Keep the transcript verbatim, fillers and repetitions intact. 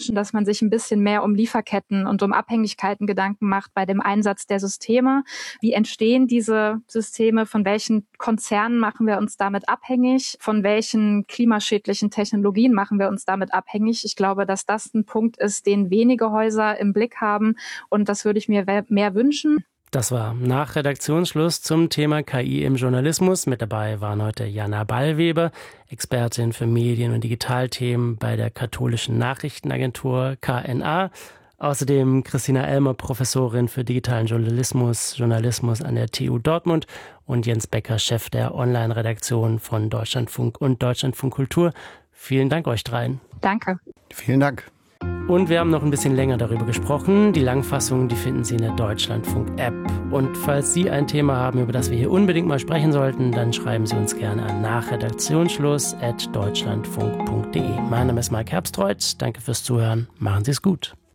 wünschen, dass man sich ein bisschen mehr um Lieferketten und um Abhängigkeiten Gedanken macht bei dem Einsatz der Systeme. Wie entstehen diese Systeme? Von welchen Konzernen machen wir uns damit abhängig? Von welchen klimaschädlichen Technologien machen wir uns damit abhängig? Ich glaube, dass das ein Punkt ist, den wenige Häuser im Blick haben. Und das würde ich mir mehr wünschen. Das war nach Redaktionsschluss zum Thema K I im Journalismus. Mit dabei waren heute Jana Ballweber, Expertin für Medien- und Digitalthemen bei der katholischen Nachrichtenagentur K N A. Außerdem Christina Elmer, Professorin für digitalen Journalismus, Journalismus an der T U Dortmund und Jens Becker, Chef der Online-Redaktion von Deutschlandfunk und Deutschlandfunk Kultur. Vielen Dank euch dreien. Danke. Vielen Dank. Und wir haben noch ein bisschen länger darüber gesprochen. Die Langfassung, die finden Sie in der Deutschlandfunk-App. Und falls Sie ein Thema haben, über das wir hier unbedingt mal sprechen sollten, dann schreiben Sie uns gerne an nachredaktionsschluss at deutschlandfunk punkt de. Mein Name ist Marc Herbstreuth. Danke fürs Zuhören. Machen Sie es gut.